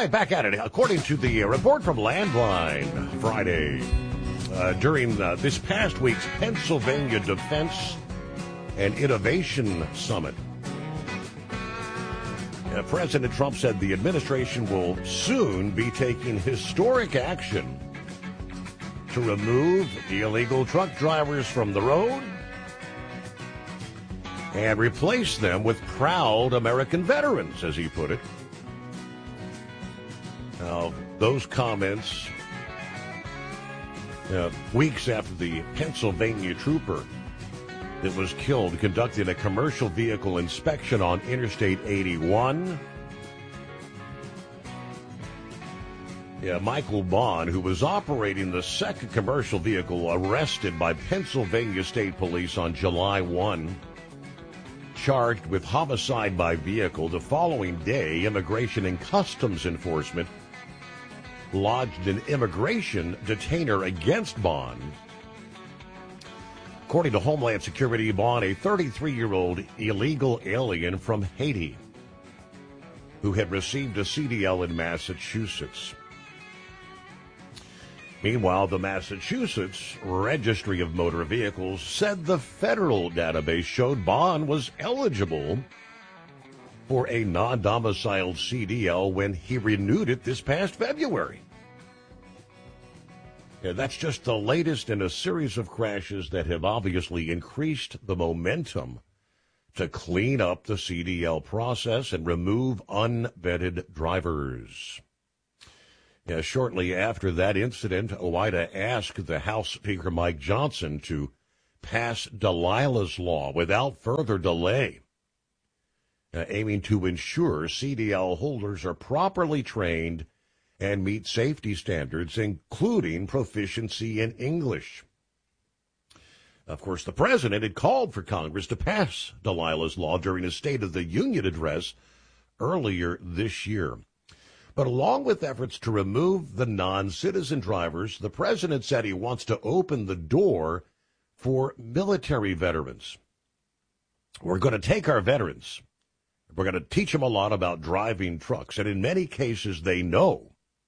right, back at it. According to the report from Landline Friday, during this past week's Pennsylvania Defense and Innovation Summit, President Trump said the administration will soon be taking historic action to remove illegal truck drivers from the road and replace them with proud American veterans, as he put it. Now, those comments, weeks after the Pennsylvania trooper that was killed conducting a commercial vehicle inspection on Interstate 81. Michael Bond, who was operating the second commercial vehicle, arrested by Pennsylvania State Police on July 1, charged with homicide by vehicle. The following day, Immigration and Customs Enforcement lodged an immigration detainer against Bond. According to Homeland Security, Bond, a 33-year-old illegal alien from Haiti who had received a CDL in Massachusetts. Meanwhile, the Massachusetts Registry of Motor Vehicles said the federal database showed Bond was eligible for a non-domiciled CDL when he renewed it this past February. That's just the latest in a series of crashes that have obviously increased the momentum to clean up the CDL process and remove unvetted drivers. Shortly after that incident, OOIDA asked the House Speaker Mike Johnson to pass Delilah's Law without further delay, aiming to ensure CDL holders are properly trained and meet safety standards, including proficiency in English. Of course, the president had called for Congress to pass Delilah's Law during his State of the Union address earlier this year. But along with efforts to remove the non-citizen drivers, the president said he wants to open the door for military veterans. We're going to take our veterans. We're going to teach them a lot about driving trucks, and in many cases they know.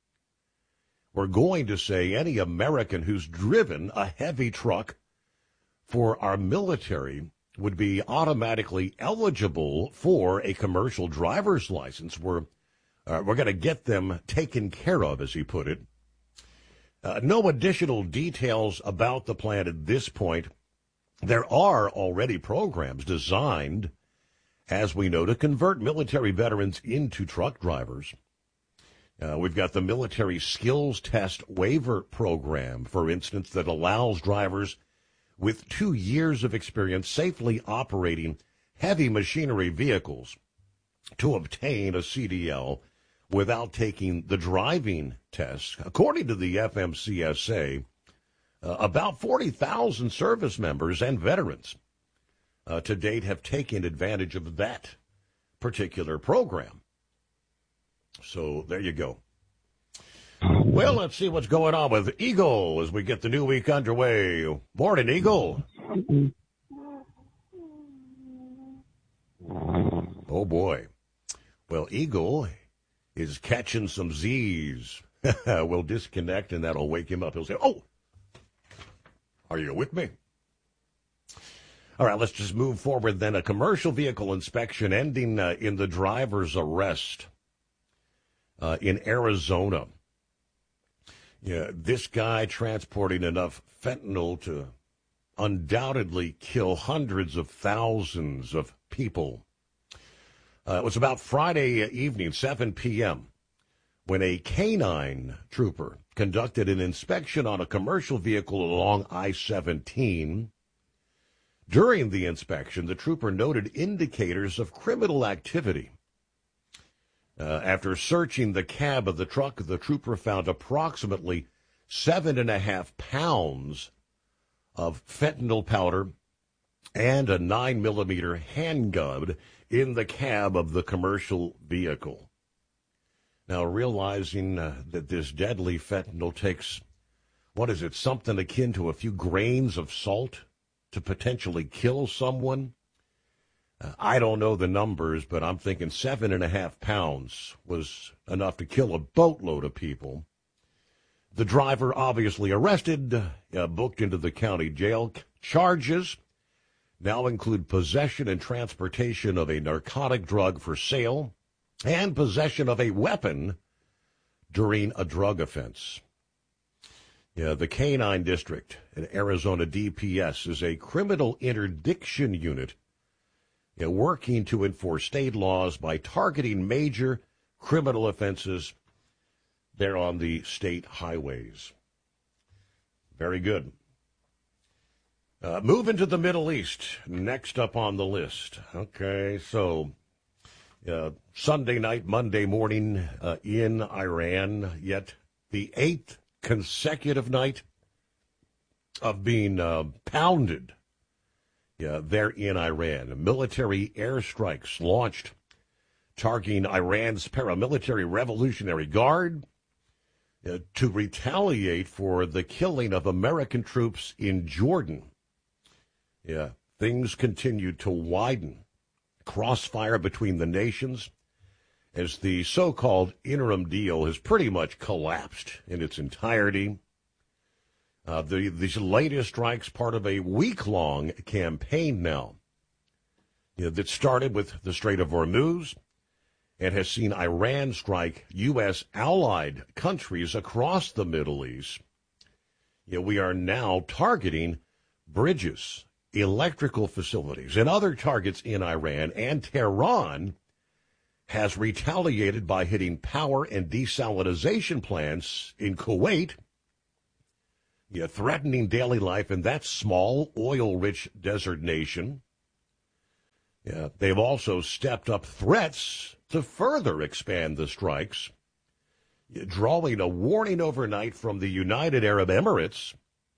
We're going to say any American who's driven a heavy truck for our military would be automatically eligible for a commercial driver's license. We're going to get them taken care of, as he put it. No additional details about the plan at this point. There are already programs designed, as we know, to convert military veterans into truck drivers. We've got the Military Skills Test Waiver Program, for instance, that allows drivers with 2 years of experience safely operating heavy machinery vehicles to obtain a CDL without taking the driving test. According to the FMCSA, about 40,000 service members and veterans to date have taken advantage of that particular program. So there you go. Well, let's see what's going on with Eagle as we get the new week underway. Morning, Eagle. Oh, boy. Well, Eagle is catching some Z's. We'll disconnect, and that'll wake him up. He'll say, oh, are you with me? All right, let's just move forward then. A commercial vehicle inspection ending in the driver's arrest in Arizona. This guy transporting enough fentanyl to undoubtedly kill hundreds of thousands of people. It was about Friday evening, 7 p.m., when a canine trooper conducted an inspection on a commercial vehicle along I-17. During the inspection, the trooper noted indicators of criminal activity. After searching the cab of the truck, the trooper found approximately 7.5 pounds of fentanyl powder and a 9mm handgun in the cab of the commercial vehicle. Now, realizing that this deadly fentanyl takes, something akin to a few grains of salt to potentially kill someone, I don't know the numbers, but I'm thinking 7.5 pounds was enough to kill a boatload of people. The driver obviously arrested, booked into the county jail. Charges now include possession and transportation of a narcotic drug for sale and possession of a weapon during a drug offense. The Canine District in Arizona DPS is a criminal interdiction unit working to enforce state laws by targeting major criminal offenses there on the state highways. Very good. Moving to the Middle East, next up on the list. Okay, so Sunday night, Monday morning in Iran, yet the 8th consecutive night of being pounded there in Iran. Military airstrikes launched targeting Iran's paramilitary Revolutionary Guard to retaliate for the killing of American troops in Jordan. Things continue to widen. Crossfire between the nations as the so-called interim deal has pretty much collapsed in its entirety. These latest strikes part of a week-long campaign now that started with the Strait of Hormuz and has seen Iran strike U.S. allied countries across the Middle East. We are now targeting bridges, electrical facilities, and other targets in Iran, and Tehran has retaliated by hitting power and desalinization plants in Kuwait, threatening daily life in that small, oil-rich desert nation. They've also stepped up threats to further expand the strikes, drawing a warning overnight from the United Arab Emirates.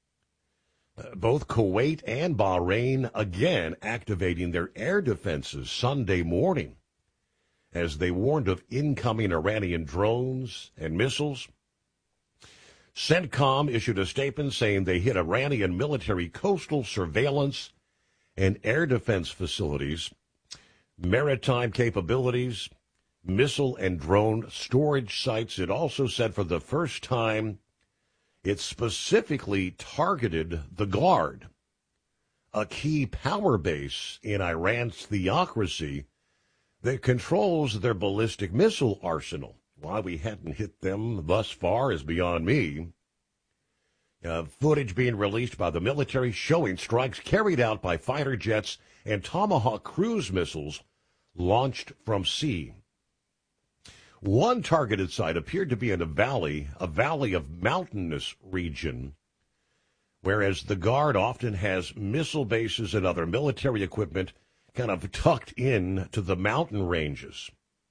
Both Kuwait and Bahrain again activating their air defenses Sunday morning as they warned of incoming Iranian drones and missiles. CENTCOM issued a statement saying they hit Iranian military coastal surveillance and air defense facilities, maritime capabilities, missile and drone storage sites. It also said for the first time it specifically targeted the Guard, a key power base in Iran's theocracy that controls their ballistic missile arsenal. Why we hadn't hit them thus far is beyond me. Footage being released by the military showing strikes carried out by fighter jets and Tomahawk cruise missiles launched from sea. One targeted site appeared to be in a valley of mountainous region, whereas the Guard often has missile bases and other military equipment kind of tucked in to the mountain ranges.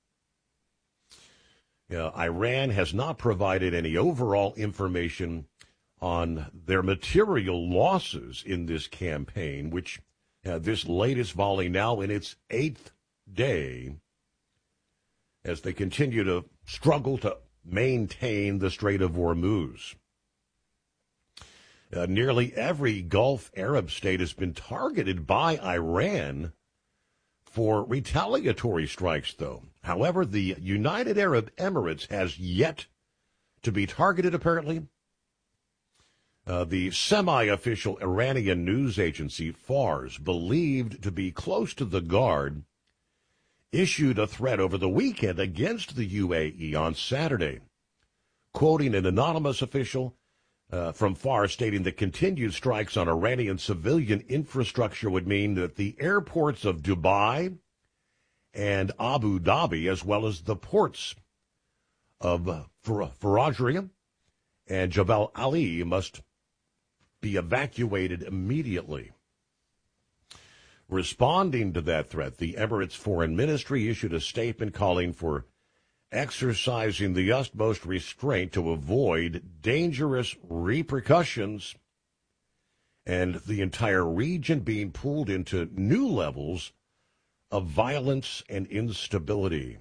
Iran has not provided any overall information on their material losses in this campaign, which this latest volley now in its 8th day, as they continue to struggle to maintain the Strait of Hormuz. Nearly every Gulf Arab state has been targeted by Iran for retaliatory strikes, though. However, the United Arab Emirates has yet to be targeted, apparently. The semi-official Iranian news agency, Fars, believed to be close to the Guard, issued a threat over the weekend against the UAE on Saturday, quoting an anonymous official from Fars stating that continued strikes on Iranian civilian infrastructure would mean that the airports of Dubai and Abu Dhabi, as well as the ports of Farajaria and Jabal Ali, must be evacuated immediately. Responding to that threat, the Emirates Foreign Ministry issued a statement calling for exercising the utmost restraint to avoid dangerous repercussions and the entire region being pulled into new levels of violence and instability.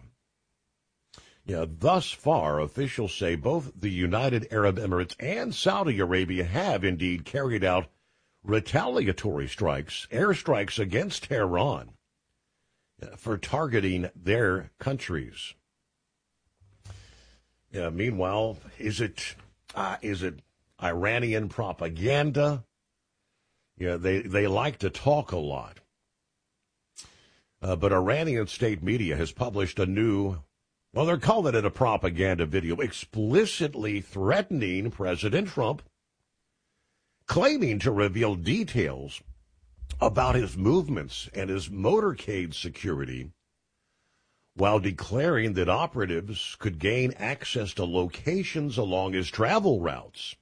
Thus far, officials say both the United Arab Emirates and Saudi Arabia have indeed carried out retaliatory strikes, airstrikes against Tehran, for targeting their countries. Meanwhile, is it Iranian propaganda? They like to talk a lot. But Iranian state media has published a new, well, they're calling it a propaganda video, explicitly threatening President Trump, claiming to reveal details about his movements and his motorcade security, while declaring that operatives could gain access to locations along his travel routes.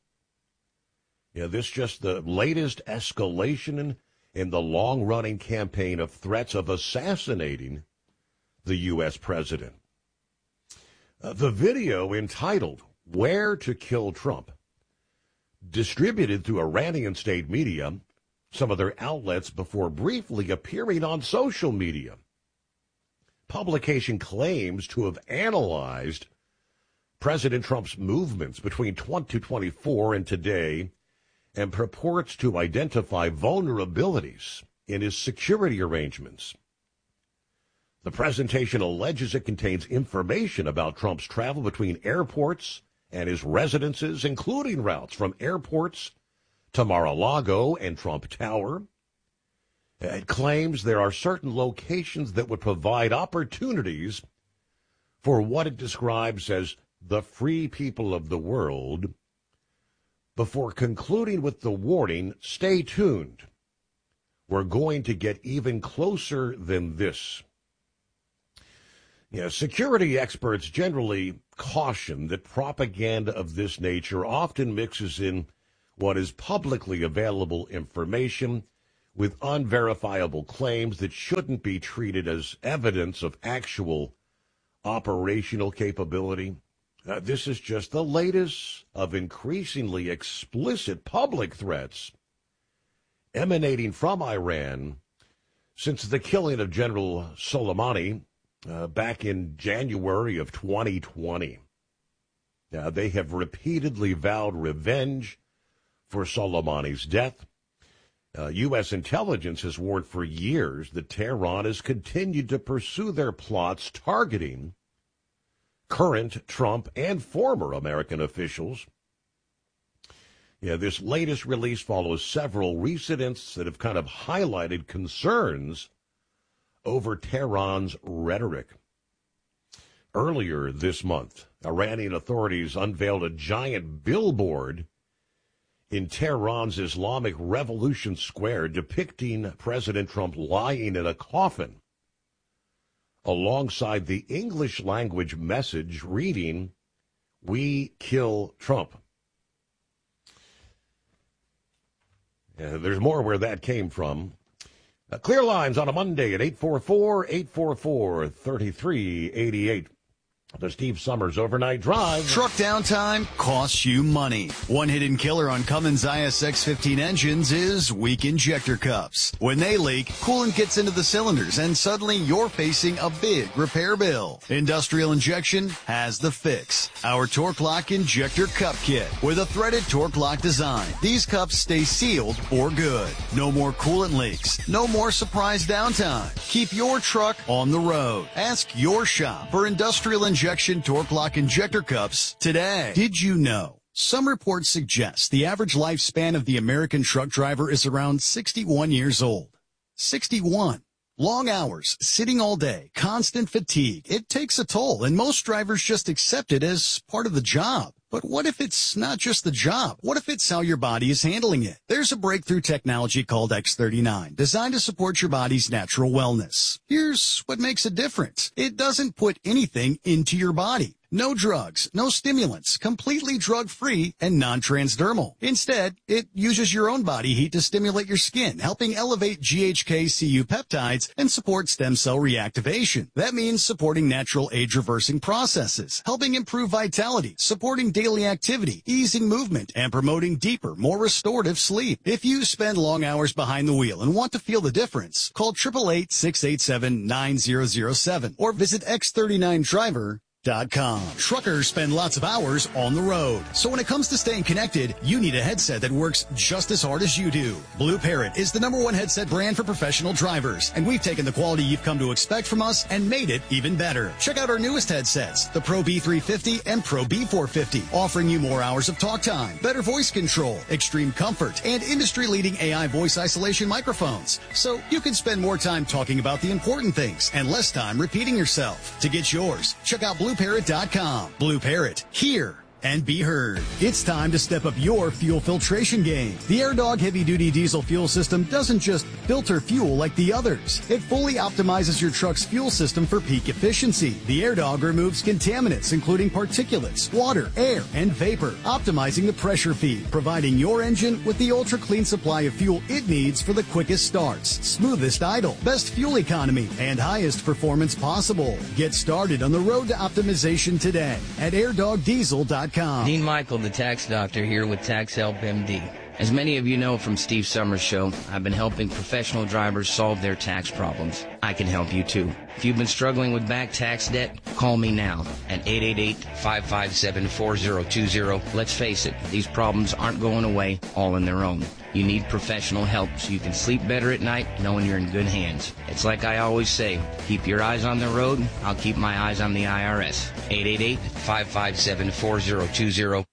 This just the latest escalation in the long-running campaign of threats of assassinating the U.S. president. The video, entitled "Where to Kill Trump," distributed through Iranian state media, some of their outlets, before briefly appearing on social media. Publication claims to have analyzed President Trump's movements between 2024 and today, and purports to identify vulnerabilities in his security arrangements. The presentation alleges it contains information about Trump's travel between airports and his residences, including routes from airports to Mar-a-Lago and Trump Tower. It claims there are certain locations that would provide opportunities for what it describes as the free people of the world, before concluding with the warning, "Stay tuned. We're going to get even closer than this." Security experts generally caution that propaganda of this nature often mixes in what is publicly available information with unverifiable claims that shouldn't be treated as evidence of actual operational capability. This is just the latest of increasingly explicit public threats emanating from Iran since the killing of General Soleimani back in January of 2020. They have repeatedly vowed revenge for Soleimani's death. U.S. intelligence has warned for years that Tehran has continued to pursue their plots targeting current Trump and former American officials. This latest release follows several recent incidents that have kind of highlighted concerns over Tehran's rhetoric. Earlier this month, Iranian authorities unveiled a giant billboard in Tehran's Islamic Revolution Square depicting President Trump lying in a coffin, alongside the English language message reading, "We kill Trump." There's more where that came from. Clear lines on a Monday at 844-844-3388. The Steve Summers Overnight Drive. Truck downtime costs you money. One hidden killer on Cummins ISX-15 engines is weak injector cups. When they leak, coolant gets into the cylinders and suddenly you're facing a big repair bill. Industrial Injection has the fix. Our Torque Lock Injector Cup Kit with a threaded Torque Lock design. These cups stay sealed for good. No more coolant leaks. No more surprise downtime. Keep your truck on the road. Ask your shop for Industrial Injection Torque Lock Injector Cups today. Did you know? Some reports suggest the average lifespan of the American truck driver is around 61 years old. 61. Long hours, sitting all day, constant fatigue. It takes a toll, and most drivers just accept it as part of the job. But what if it's not just the job? What if it's how your body is handling it? There's a breakthrough technology called X39, designed to support your body's natural wellness. Here's what makes it different. It doesn't put anything into your body. No drugs, no stimulants, completely drug-free and non-transdermal. Instead, it uses your own body heat to stimulate your skin, helping elevate GHK-Cu peptides and support stem cell reactivation. That means supporting natural age-reversing processes, helping improve vitality, supporting daily activity, easing movement, and promoting deeper, more restorative sleep. If you spend long hours behind the wheel and want to feel the difference, call 888-687-9007 or visit X39Driver.com. Truckers spend lots of hours on the road. So when it comes to staying connected, you need a headset that works just as hard as you do. Blue Parrot is the #1 headset brand for professional drivers, and we've taken the quality you've come to expect from us and made it even better. Check out our newest headsets, the Pro B350 and Pro B450, offering you more hours of talk time, better voice control, extreme comfort, and industry-leading AI voice isolation microphones. So you can spend more time talking about the important things and less time repeating yourself. To get yours, check out BlueParrot.com. Blue Parrot, hear and be heard. It's time to step up your fuel filtration game. The AirDog heavy-duty diesel fuel system doesn't just filter fuel like the others. It fully optimizes your truck's fuel system for peak efficiency. The AirDog removes contaminants, including particulates, water, air, and vapor, optimizing the pressure feed, providing your engine with the ultra-clean supply of fuel it needs for the quickest starts, smoothest idle, best fuel economy, and highest performance possible. Get started on the road to optimization today at airdogdiesel.com. Dean Michael, the tax doctor, here with Tax Help MD. As many of you know from Steve Summers' show, I've been helping professional drivers solve their tax problems. I can help you too. If you've been struggling with back tax debt, call me now at 888-557-4020. Let's face it, these problems aren't going away all on their own. You need professional help so you can sleep better at night knowing you're in good hands. It's like I always say, keep your eyes on the road, I'll keep my eyes on the IRS. 888-557-4020.